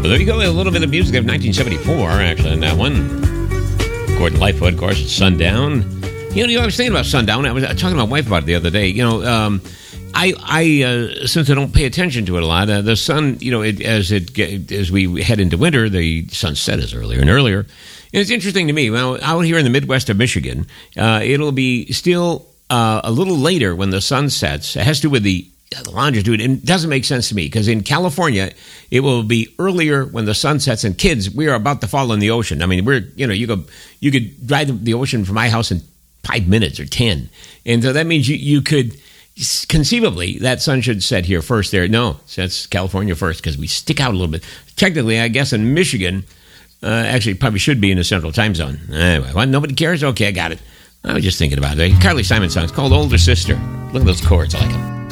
Well, there you go. A little bit of music of 1974, actually, on that one. Gordon Lightfoot, of course, it's Sundown. I was thinking about Sundown. I was talking to my wife about it the other day. I since I don't pay attention to it a lot, the sun, as we head into winter, the sunset is earlier and earlier. And it's interesting to me. Well, out here in the Midwest of Michigan, it'll be still a little later when the sun sets. It has to do with the longitude. And it doesn't make sense to me because in California, it will be earlier when the sun sets. And kids, we are about to fall in the ocean. I mean, you could drive the ocean from my house in 5 minutes or 10. And so that means you could, conceivably, that sun should set here first there. No, that's California first because we stick out a little bit. Technically, I guess in Michigan, actually probably should be in the central time zone. Anyway, what, nobody cares? Okay, I got it. I was just thinking about it. Carly Simon song. It's called Older Sister. Look at those chords. I like them.